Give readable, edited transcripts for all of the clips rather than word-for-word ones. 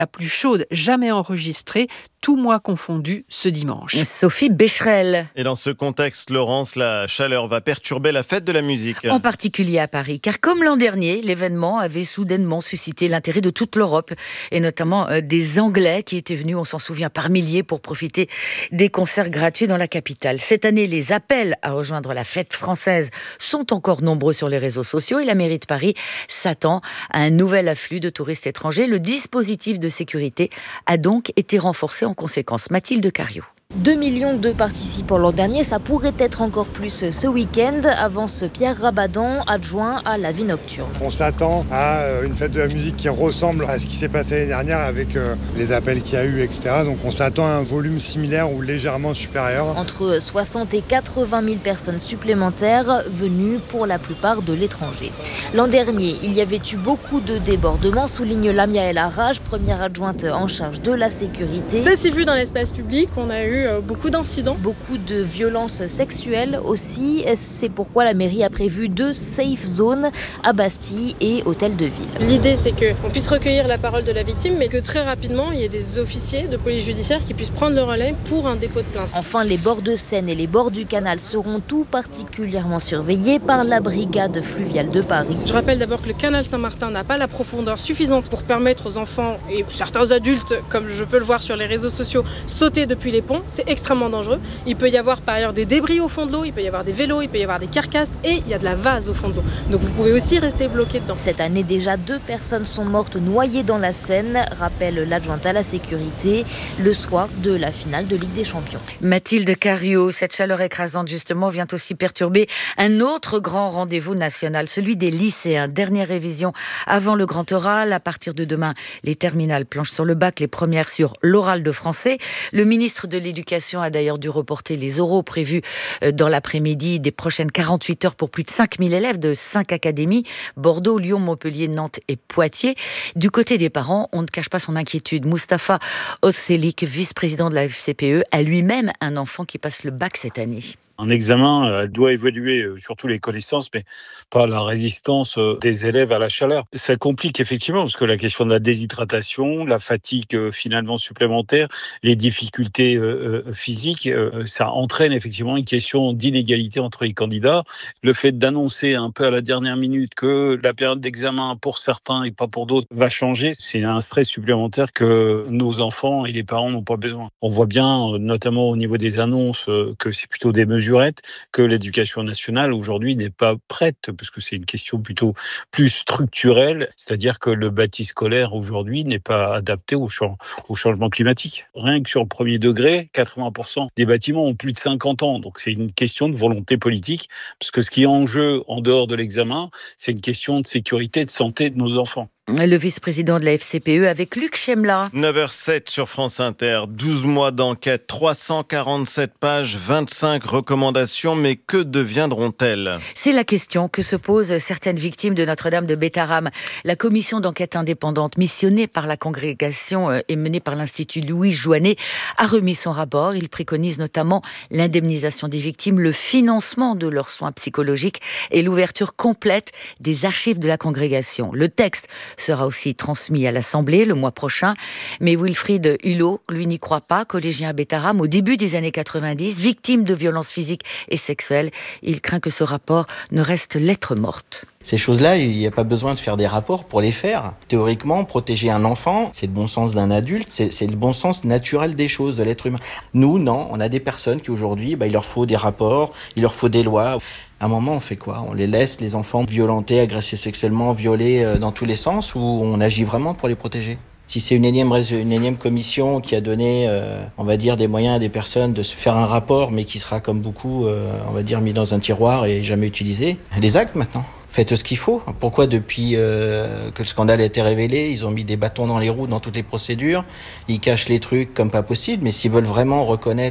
la plus chaude jamais enregistrée, tout mois confondu, ce dimanche. Sophie Becherel. Et dans ce contexte, Laurence, la chaleur va perturber la fête de la musique. En particulier à Paris, car comme l'an dernier, l'événement avait soudainement suscité l'intérêt de toute l'Europe, et notamment des Anglais qui étaient venus, on s'en souvient, par milliers pour profiter des concerts gratuits dans la capitale. Cette année, les appels à rejoindre la fête française sont encore nombreux sur les réseaux sociaux et la mairie de Paris s'attend à un nouvel afflux de touristes étrangers. Le dispositif de sécurité a donc été renforcé en conséquence. Mathilde Cariou. 2 millions de participants l'an dernier, ça pourrait être encore plus ce week-end, avance Pierre Rabadan, adjoint à la vie nocturne. On s'attend à une fête de la musique qui ressemble à ce qui s'est passé l'année dernière avec les appels qu'il y a eu, etc. Donc on s'attend à un volume similaire ou légèrement supérieur. Entre 60 et 80 000 personnes supplémentaires venues pour la plupart de l'étranger. L'an dernier, il y avait eu beaucoup de débordements, souligne Lamia El Harraj, première adjointe en charge de la sécurité. Ça s'est vu dans l'espace public, on a eu beaucoup d'incidents. Beaucoup de violences sexuelles aussi. C'est pourquoi la mairie a prévu 2 safe zones à Bastille et Hôtel de Ville. L'idée, c'est qu'on puisse recueillir la parole de la victime, mais que très rapidement, il y ait des officiers de police judiciaire qui puissent prendre le relais pour un dépôt de plainte. Enfin, les bords de Seine et les bords du canal seront tout particulièrement surveillés par la brigade fluviale de Paris. Je rappelle d'abord que le canal Saint-Martin n'a pas la profondeur suffisante pour permettre aux enfants et certains adultes, comme je peux le voir sur les réseaux sociaux, sauter depuis les ponts. C'est extrêmement dangereux. Il peut y avoir par ailleurs des débris au fond de l'eau, il peut y avoir des vélos, il peut y avoir des carcasses et il y a de la vase au fond de l'eau. Donc vous pouvez aussi rester bloqué dedans. Cette année déjà, 2 personnes sont mortes noyées dans la Seine, rappelle l'adjointe à la sécurité, le soir de la finale de Ligue des Champions. Mathilde Cariou, cette chaleur écrasante justement vient aussi perturber un autre grand rendez-vous national, celui des lycéens. Dernière révision avant le grand oral. À partir de demain, les terminales planchent sur le bac, les premières sur l'oral de français. Le ministre de l'Éducation a d'ailleurs dû reporter les oraux prévus dans l'après-midi des prochaines 48 heures pour plus de 5000 élèves de 5 académies, Bordeaux, Lyon, Montpellier, Nantes et Poitiers. Du côté des parents, on ne cache pas son inquiétude. Moustapha Osselik, vice-président de la FCPE, a lui-même un enfant qui passe le bac cette année. Un examen doit évaluer surtout les connaissances, mais pas la résistance des élèves à la chaleur. Ça complique effectivement, parce que la question de la déshydratation, la fatigue finalement supplémentaire, les difficultés physiques, ça entraîne effectivement une question d'inégalité entre les candidats. Le fait d'annoncer un peu à la dernière minute que la période d'examen pour certains et pas pour d'autres va changer, c'est un stress supplémentaire que nos enfants et les parents n'ont pas besoin. On voit bien, notamment au niveau des annonces, que c'est plutôt des mesures que l'éducation nationale aujourd'hui n'est pas prête, parce que c'est une question plutôt plus structurelle, c'est-à-dire que le bâti scolaire aujourd'hui n'est pas adapté au changement climatique. Rien que sur le premier degré, 80% des bâtiments ont plus de 50 ans, donc c'est une question de volonté politique, parce que ce qui est en jeu en dehors de l'examen, c'est une question de sécurité et de santé de nos enfants. Le vice-président de la FCPE avec Luc Chemla. 9h07 sur France Inter, 12 mois d'enquête, 347 pages, 25 recommandations, mais que deviendront-elles ? C'est la question que se posent certaines victimes de Notre-Dame de Bétharram. La commission d'enquête indépendante missionnée par la congrégation et menée par l'Institut Louis Jouannet a remis son rapport. Il préconise notamment l'indemnisation des victimes, le financement de leurs soins psychologiques et l'ouverture complète des archives de la congrégation. Le texte sera aussi transmis à l'Assemblée le mois prochain. Mais Wilfried Hulot, lui, n'y croit pas. Collégien à Bétharram, au début des années 90, victime de violences physiques et sexuelles. Il craint que ce rapport ne reste lettre morte. Ces choses-là, il n'y a pas besoin de faire des rapports pour les faire. Théoriquement, protéger un enfant, c'est le bon sens d'un adulte, c'est le bon sens naturel des choses, de l'être humain. Nous, non, on a des personnes qui aujourd'hui, il leur faut des rapports, il leur faut des lois. À un moment, on fait quoi ? On les laisse, les enfants, violentés, agressés sexuellement, violés dans tous les sens, ou on agit vraiment pour les protéger ? Si c'est une énième commission qui a donné, on va dire, des moyens à des personnes de se faire un rapport, mais qui sera comme beaucoup, on va dire, mis dans un tiroir et jamais utilisé, les actes maintenant. Faites ce qu'il faut. Pourquoi depuis que le scandale a été révélé, ils ont mis des bâtons dans les roues dans toutes les procédures, ils cachent les trucs comme pas possible, mais s'ils veulent vraiment reconnaître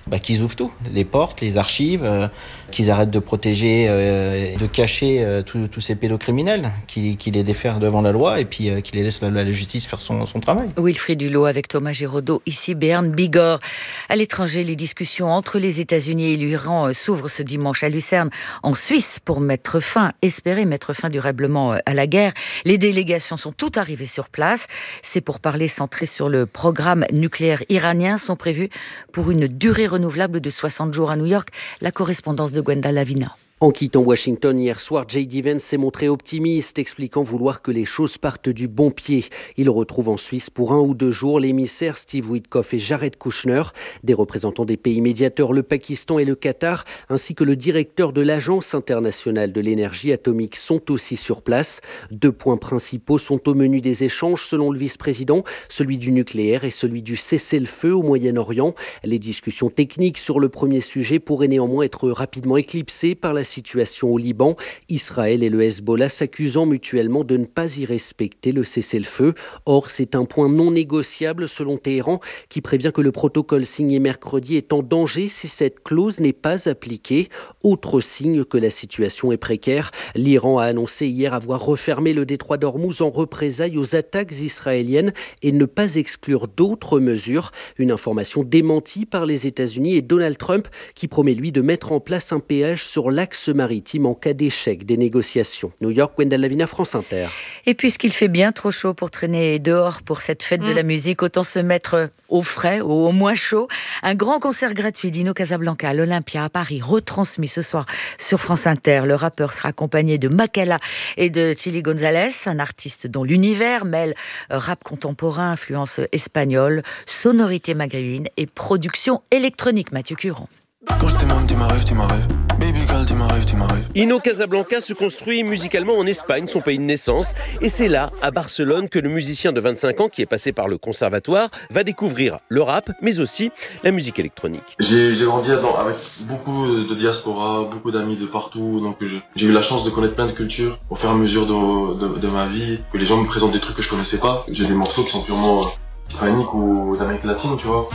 qu'ils ouvrent tout, les portes, les archives, qu'ils arrêtent de protéger, de cacher tous ces pédocriminels, qu'ils les défèrent devant la loi et puis qu'ils les laissent la justice faire son travail. Wilfried Dulot avec Thomas Giraudot, ici Béarn Bigorre. À l'étranger, les discussions entre les États-Unis et l'Iran s'ouvrent ce dimanche à Lucerne, en Suisse, pour espérer mettre fin durablement à la guerre. Les délégations sont toutes arrivées sur place. Ces pourparlers centrés sur le programme nucléaire iranien sont prévus pour une durée renouvelable de 60 jours à New York. La correspondance de Gwenda Lavina. En quittant Washington hier soir, J.D. Vance s'est montré optimiste, expliquant vouloir que les choses partent du bon pied. Il retrouve en Suisse pour 1 ou 2 jours l'émissaire Steve Witkoff et Jared Kushner, des représentants des pays médiateurs, le Pakistan et le Qatar, ainsi que le directeur de l'Agence internationale de l'énergie atomique sont aussi sur place. 2 points principaux sont au menu des échanges selon le vice-président, celui du nucléaire et celui du cessez-le-feu au Moyen-Orient. Les discussions techniques sur le premier sujet pourraient néanmoins être rapidement éclipsées par la situation au Liban, Israël et le Hezbollah s'accusant mutuellement de ne pas y respecter le cessez-le-feu. Or, c'est un point non négociable selon Téhéran qui prévient que le protocole signé mercredi est en danger si cette clause n'est pas appliquée. Autre signe que la situation est précaire, l'Iran a annoncé hier avoir refermé le détroit d'Ormuz en représailles aux attaques israéliennes et ne pas exclure d'autres mesures. Une information démentie par les États-Unis et Donald Trump qui promet lui de mettre en place un péage sur l'axe maritime en cas d'échec des négociations. New York, Gwenda Lavina, France Inter. Et puisqu'il fait bien trop chaud pour traîner dehors pour cette fête de la musique, autant se mettre au frais, au moins chaud. Un grand concert gratuit d'Ino Casablanca à l'Olympia à Paris, retransmis ce soir sur France Inter. Le rappeur sera accompagné de Makala et de Chili González, un artiste dont l'univers mêle rap contemporain, influence espagnole, sonorité maghrébine et production électronique. Mathieu Curon. Quand je t'aime, tu m'arrives. Baby girl, tu m'arrives. Ino Casablanca se construit musicalement en Espagne, son pays de naissance. Et c'est là, à Barcelone, que le musicien de 25 ans, qui est passé par le conservatoire, va découvrir le rap, mais aussi la musique électronique. J'ai grandi avec beaucoup de diaspora, beaucoup d'amis de partout. Donc j'ai eu la chance de connaître plein de cultures au fur et à mesure de ma vie. Que les gens me présentent des trucs que je connaissais pas. J'ai des morceaux qui sont purement hispaniques ou d'Amérique latine, tu vois.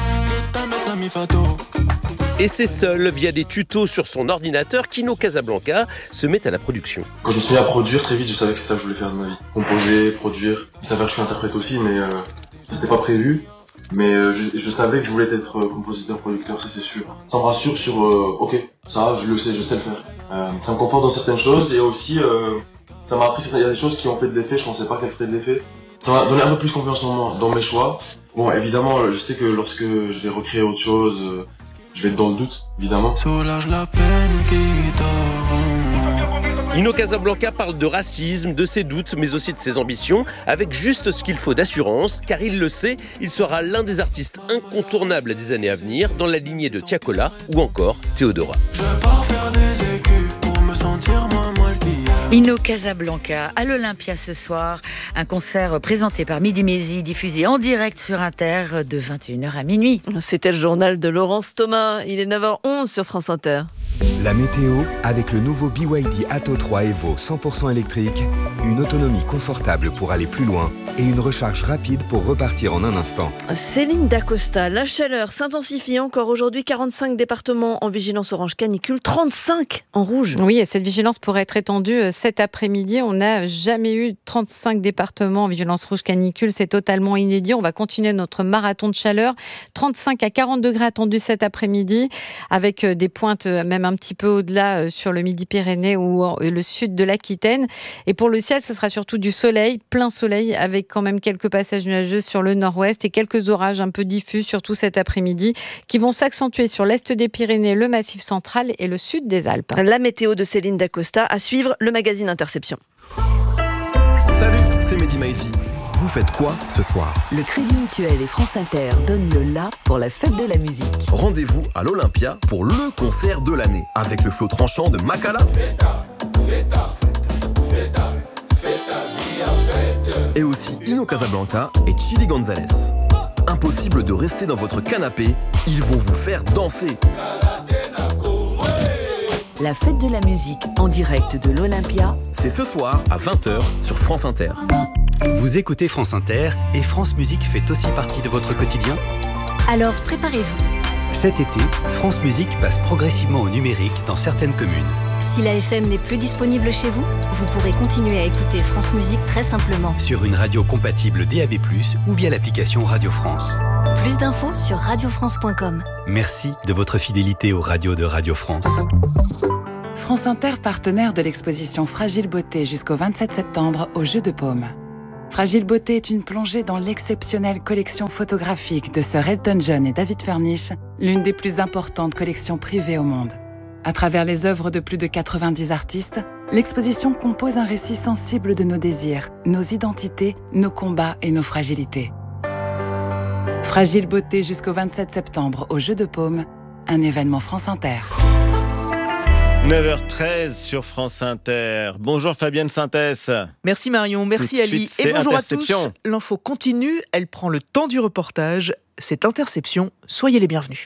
Et c'est seul, via des tutos sur son ordinateur, qu'Ino Casablanca se met à la production. Quand je me suis mis à produire, très vite, je savais que c'est ça que je voulais faire de ma vie. Composer, produire. Il s'avère que je suis interprète aussi, mais c'était pas prévu. Mais je savais que je voulais être compositeur-producteur, ça c'est sûr. Ça me rassure sur, ok, ça, je sais le faire. Ça me conforte dans certaines choses et aussi, ça m'a appris il y a des choses qui ont fait de l'effet, je pensais pas qu'elles feraient de l'effet. Ça m'a donné un peu plus confiance en moi, dans mes choix. Bon, évidemment, je sais que lorsque je vais recréer autre chose, je vais être dans le doute, évidemment. Soulage la peine qui dort en moi. Ino Casablanca parle de racisme, de ses doutes, mais aussi de ses ambitions, avec juste ce qu'il faut d'assurance, car il le sait, il sera l'un des artistes incontournables des années à venir, dans la lignée de Tiakola ou encore Théodora. Je pars faire des écus pour me sentir moins mal qu'hier. Ino Casablanca à l'Olympia ce soir, un concert présenté par Midi Maizy, diffusé en direct sur Inter de 21h à minuit. C'était le journal de Laurence Thomas, il est 9h11 sur France Inter. La météo avec le nouveau BYD Atto 3 Evo 100% électrique, une autonomie confortable pour aller plus loin et une recharge rapide pour repartir en un instant. Céline Dacosta, la chaleur s'intensifie encore aujourd'hui, 45 départements en vigilance orange canicule, 35 en rouge. Oui, et cette vigilance pourrait être étendue cet après-midi. On n'a jamais eu 35 départements en vigilance rouge canicule, c'est totalement inédit. On va continuer notre marathon de chaleur. 35 à 40 degrés attendus cet après-midi, avec des pointes même un petit peu au-delà sur le Midi-Pyrénées ou le sud de l'Aquitaine. Et pour le ciel, ce sera surtout du soleil, plein soleil, avec quand même quelques passages nuageux sur le nord-ouest et quelques orages un peu diffus, surtout cet après-midi, qui vont s'accentuer sur l'est des Pyrénées, le Massif central et le sud des Alpes. La météo de Céline Dacosta, à suivre le magazine Interception. Salut, c'est Mehdi Maizy. Vous faites quoi ce soir? Le Crédit Mutuel et France Inter donnent le la pour la fête de la musique. Rendez-vous à l'Olympia pour le concert de l'année avec le flot tranchant de Makala. Et aussi Ino Casablanca et Chili González. Impossible de rester dans votre canapé, ils vont vous faire danser. La fête de la musique en direct de l'Olympia. C'est ce soir à 20h sur France Inter. Vous écoutez France Inter et France Musique fait aussi partie de votre quotidien? Alors préparez-vous. Cet été, France Musique passe progressivement au numérique dans certaines communes. Si la FM n'est plus disponible chez vous, vous pourrez continuer à écouter France Musique très simplement. Sur une radio compatible DAB+, ou via l'application Radio France. Plus d'infos sur radiofrance.com. Merci de votre fidélité aux radios de Radio France. France Inter, partenaire de l'exposition Fragile Beauté jusqu'au 27 septembre au Jeu de Paume. Fragile Beauté est une plongée dans l'exceptionnelle collection photographique de Sir Elton John et David Furnish, l'une des plus importantes collections privées au monde. À travers les œuvres de plus de 90 artistes, l'exposition compose un récit sensible de nos désirs, nos identités, nos combats et nos fragilités. Fragile Beauté jusqu'au 27 septembre au Jeu de Paume, un événement France Inter. 9h13 sur France Inter. Bonjour Fabienne Synthès. Merci Marion, merci Ali. Et bonjour à tous. L'info continue, elle prend le temps du reportage. C'est Interception, soyez les bienvenus.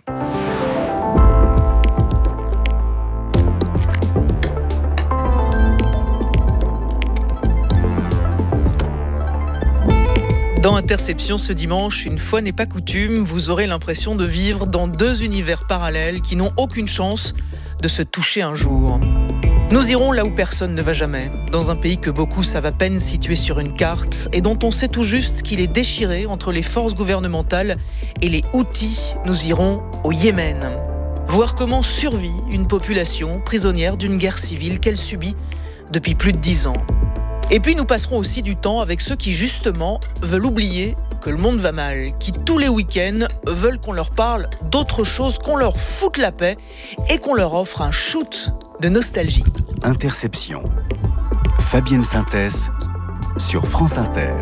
Dans Interception ce dimanche, une fois n'est pas coutume, vous aurez l'impression de vivre dans deux univers parallèles qui n'ont aucune chance de se toucher un jour. Nous irons là où personne ne va jamais, dans un pays que beaucoup savent à peine situé sur une carte et dont on sait tout juste qu'il est déchiré entre les forces gouvernementales et les Houthis. Nous irons au Yémen. Voir comment survit une population prisonnière d'une guerre civile qu'elle subit depuis plus de 10 ans. Et puis nous passerons aussi du temps avec ceux qui justement veulent oublier que le monde va mal, qui tous les week-ends veulent qu'on leur parle d'autre chose, qu'on leur foute la paix et qu'on leur offre un shoot de nostalgie. Interception. Fabienne Synthès sur France Inter.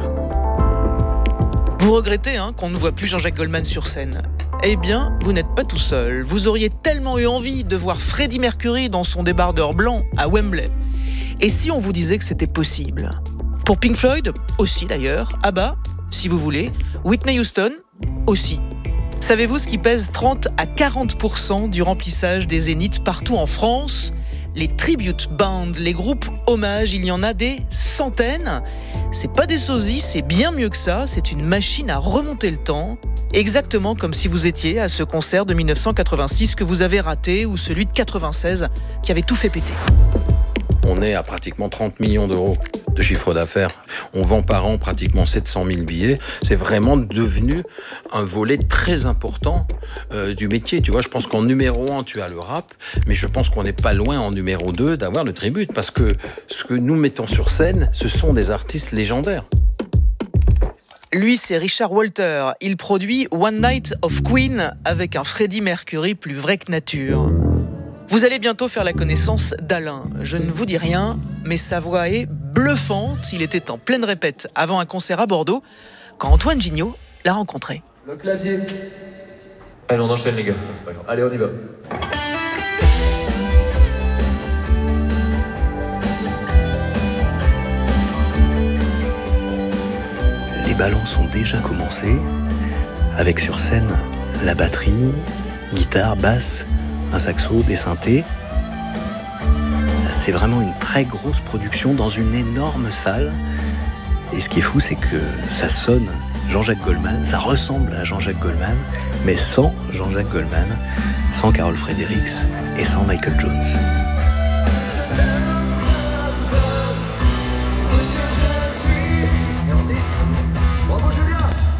Vous regrettez qu'on ne voit plus Jean-Jacques Goldman sur scène. Eh bien, vous n'êtes pas tout seul. Vous auriez tellement eu envie de voir Freddie Mercury dans son débardeur blanc à Wembley. Et si on vous disait que c'était possible ? Pour Pink Floyd, aussi d'ailleurs. ABBA, si vous voulez. Whitney Houston, aussi. Savez-vous ce qui pèse 30 à 40% du remplissage des zéniths partout en France ? Les tribute bands, les groupes hommages, il y en a des centaines. C'est pas des sosies, c'est bien mieux que ça. C'est une machine à remonter le temps. Exactement comme si vous étiez à ce concert de 1986 que vous avez raté ou celui de 96 qui avait tout fait péter. On est à pratiquement 30 millions d'euros de chiffre d'affaires. On vend par an pratiquement 700 000 billets. C'est vraiment devenu un volet très important du métier. Tu vois, je pense qu'en numéro 1, tu as le rap, mais je pense qu'on n'est pas loin en numéro 2 d'avoir le tribute, parce que ce que nous mettons sur scène, ce sont des artistes légendaires. Lui, c'est Richard Walter. Il produit One Night of Queen avec un Freddie Mercury plus vrai que nature. Vous allez bientôt faire la connaissance d'Alain. Je ne vous dis rien, mais sa voix est bluffante. Il était en pleine répète avant un concert à Bordeaux quand Antoine Gignot l'a rencontré. Le clavier. Allez, on enchaîne les gars, c'est pas grave. Allez, on y va. Les balances ont déjà commencé, avec sur scène la batterie, guitare, basse, un saxo, des synthés. C'est vraiment une très grosse production dans une énorme salle. Et ce qui est fou, c'est que ça sonne Jean-Jacques Goldman, ça ressemble à Jean-Jacques Goldman, mais sans Jean-Jacques Goldman, sans Carol Fredericks et sans Michael Jones. Merci. Bravo Julien.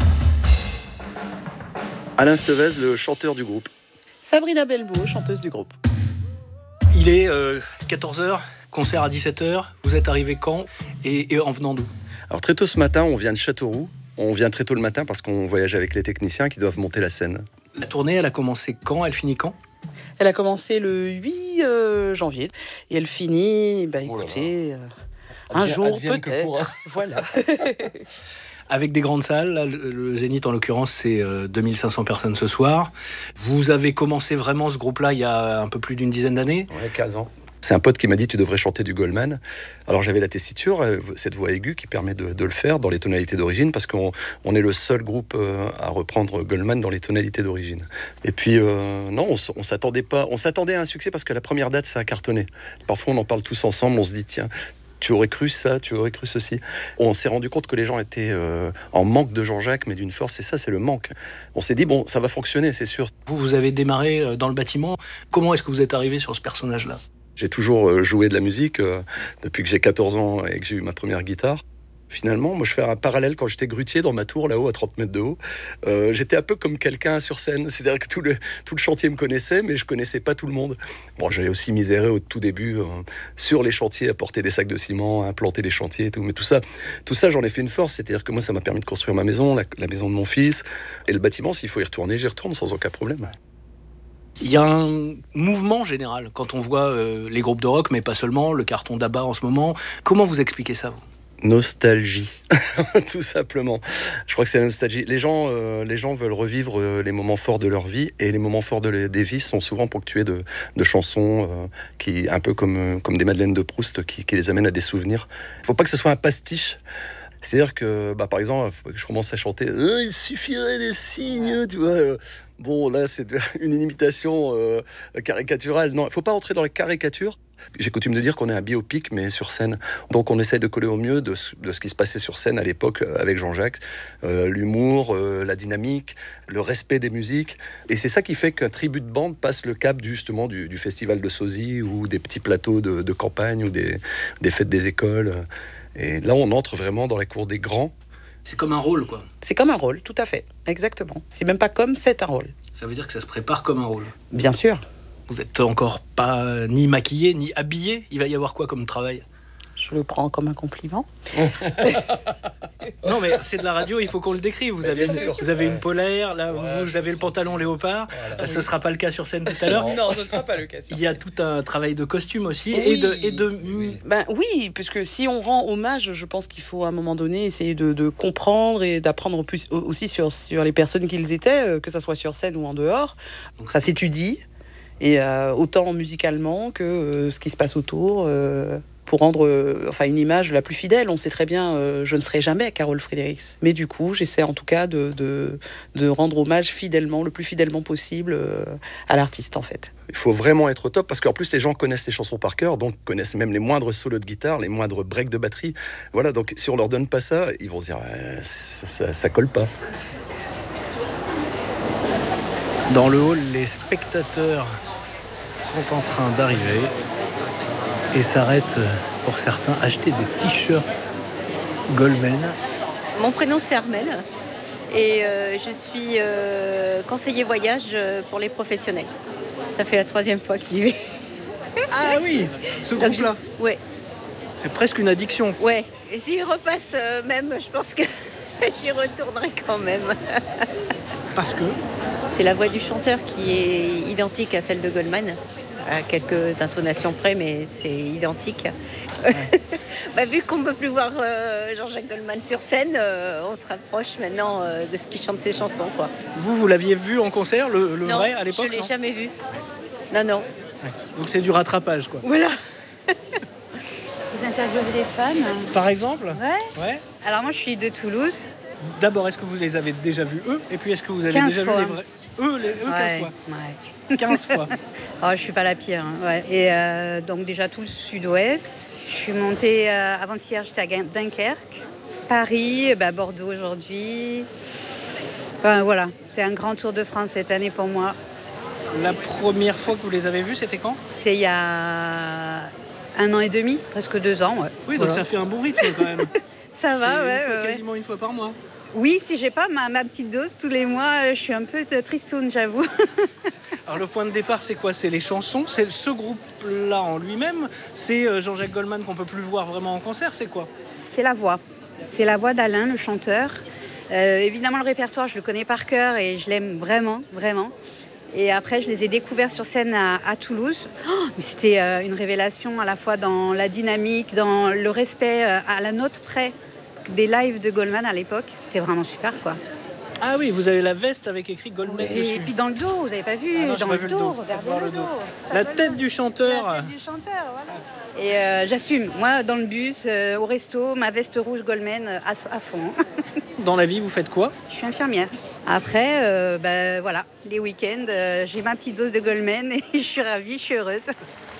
Alain Stevez, le chanteur du groupe. Sabrina Belbeau, chanteuse du groupe. Il est 14h, concert à 17h. Vous êtes arrivé quand et en venant d'où ? Alors très tôt ce matin, on vient de Châteauroux. On vient très tôt le matin parce qu'on voyage avec les techniciens qui doivent monter la scène. La tournée, elle a commencé quand ? Elle finit quand ? Elle a commencé le 8 janvier et elle finit, écoutez, un jour peut-être. Voilà. Avec des grandes salles, là, le Zénith en l'occurrence c'est 2500 personnes ce soir. Vous avez commencé vraiment ce groupe-là il y a un peu plus d'une dizaine d'années ? Ouais, 15 ans. C'est un pote qui m'a dit tu devrais chanter du Goldman. Alors j'avais la tessiture, cette voix aiguë qui permet de le faire dans les tonalités d'origine, parce qu'on est le seul groupe à reprendre Goldman dans les tonalités d'origine. Et puis non, on s'attendait pas, on s'attendait à un succès parce que la première date ça a cartonné. Parfois on en parle tous ensemble, on se dit tiens, tu aurais cru ça, tu aurais cru ceci. On s'est rendu compte que les gens étaient en manque de Jean-Jacques, mais d'une force, et ça, c'est le manque. On s'est dit, bon, ça va fonctionner, c'est sûr. Vous avez démarré dans le bâtiment. Comment est-ce que vous êtes arrivé sur ce personnage-là ? J'ai toujours joué de la musique depuis que j'ai 14 ans et que j'ai eu ma première guitare. Finalement, moi, je fais un parallèle quand j'étais grutier dans ma tour, là-haut, à 30 mètres de haut. J'étais un peu comme quelqu'un sur scène. C'est-à-dire que tout le chantier me connaissait, mais je connaissais pas tout le monde. Bon, j'allais aussi misérer au tout début sur les chantiers, à porter des sacs de ciment, à implanter les chantiers et tout. Mais tout ça, j'en ai fait une force. C'est-à-dire que moi, ça m'a permis de construire ma maison, la maison de mon fils. Et le bâtiment, s'il faut y retourner, j'y retourne sans aucun problème. Il y a un mouvement général quand on voit les groupes de rock, mais pas seulement, le carton d'Abba en ce moment. Comment vous expliquez ça, vous ? Nostalgie, tout simplement. Je crois que c'est la nostalgie. Les gens veulent revivre les moments forts de leur vie, et les moments forts des vies sont souvent ponctués de chansons qui, un peu comme des Madeleines de Proust, qui les amènent à des souvenirs. Il ne faut pas que ce soit un pastiche. C'est-à-dire que, par exemple, je commence à chanter « Il suffirait des signes », tu vois. Bon, là, c'est une imitation caricaturale. Non, il ne faut pas entrer dans la caricature. J'ai coutume de dire qu'on est un biopic, mais sur scène. Donc on essaie de coller au mieux de ce qui se passait sur scène à l'époque avec Jean-Jacques. L'humour, la dynamique, le respect des musiques. Et c'est ça qui fait qu'un tribut de bande passe le cap justement du festival de sosie ou des petits plateaux de campagne ou des fêtes des écoles. Et là, on entre vraiment dans la cour des grands. C'est comme un rôle, quoi. C'est comme un rôle, tout à fait. Exactement. C'est même pas comme, c'est un rôle. Ça veut dire que ça se prépare comme un rôle. Bien sûr. Vous n'êtes encore pas ni maquillé, ni habillé. Il va y avoir quoi comme travail ? Je le prends comme un compliment. Non, mais c'est de la radio, il faut qu'on le décrive. Vous avez une polaire, là, vous avez le pantalon léopard. Voilà. Ce ne sera pas le cas sur scène tout à l'heure. Non, ce ne sera pas le cas sur scène. Il y a tout un travail de costume aussi. Oui. Oui, puisque si on rend hommage, je pense qu'il faut à un moment donné essayer de comprendre et d'apprendre plus aussi sur les personnes qu'ils étaient, que ça soit sur scène ou en dehors. Donc ça s'étudie, et autant musicalement que ce qui se passe autour. Pour rendre une image la plus fidèle. On sait très bien, je ne serai jamais Carole Fredericks. Mais du coup, j'essaie en tout cas de rendre hommage fidèlement, le plus fidèlement possible à l'artiste, en fait. Il faut vraiment être au top, parce qu'en plus, les gens connaissent les chansons par cœur, donc connaissent même les moindres solos de guitare, les moindres breaks de batterie. Voilà, donc si on leur donne pas ça, ils vont se dire ça colle pas. Dans le hall, les spectateurs sont en train d'arriver et s'arrêtent, pour certains, acheter des t-shirts Goldman. Mon prénom c'est Armel et je suis conseiller voyage pour les professionnels. Ça fait la 3e fois que j'y vais. Ah oui, ce groupe-là. Ouais. C'est presque une addiction. Ouais, et s'il repasse même, je pense que j'y retournerai quand même. Parce que c'est la voix du chanteur qui est identique à celle de Goldman. À quelques intonations près, mais c'est identique. Ouais. Vu qu'on ne peut plus voir Jean-Jacques Goldman sur scène, on se rapproche maintenant de ce qui chante ses chansons, quoi. Vous l'aviez vu en concert, le non, vrai, à l'époque? Je ne l'ai jamais vu. Non. Ouais. Donc c'est du rattrapage, quoi. Voilà. Vous interviewez des fans? Par exemple? Ouais. Alors moi, je suis de Toulouse. D'abord, est-ce que vous les avez déjà vus, eux? Et puis, est-ce que vous avez déjà vu les vrais? Eux 15 fois. Ouais. 15 fois. Oh, je suis pas la pire. Hein. Ouais. Et donc déjà tout le sud-ouest. Je suis montée avant-hier, j'étais à Dunkerque, Paris, Bordeaux aujourd'hui. Voilà, c'est un grand tour de France cette année pour moi. La première fois que vous les avez vus, c'était quand? C'était il y a 1 an et demi, presque 2 ans. Ouais. Oui, donc ça fait un bon rythme quand même. Ça va, Quasiment une fois par mois. Oui, si j'ai pas ma petite dose tous les mois, je suis un peu tristoune, j'avoue. Alors le point de départ, c'est quoi? C'est les chansons? C'est ce groupe-là en lui-même? C'est Jean-Jacques Goldman qu'on peut plus voir vraiment en concert? C'est quoi? C'est la voix. C'est la voix d'Alain, le chanteur. Évidemment, le répertoire, je le connais par cœur et je l'aime vraiment, vraiment. Et après, je les ai découverts sur scène à Toulouse. Mais c'était une révélation à la fois dans la dynamique, dans le respect à la note près des lives de Goldman à l'époque. C'était vraiment super, quoi. Ah oui, vous avez la veste avec écrit Goldman dessus. Et puis dans le dos, vous n'avez pas vu? Dans le dos, regardez le dos. La tête du chanteur. La tête du chanteur, voilà. Et j'assume. Moi, dans le bus, au resto, ma veste rouge Goldman à fond. Dans la vie, vous faites quoi? Je suis infirmière. Après, voilà, les week-ends, j'ai ma petite dose de Goldman et je suis ravie, je suis heureuse.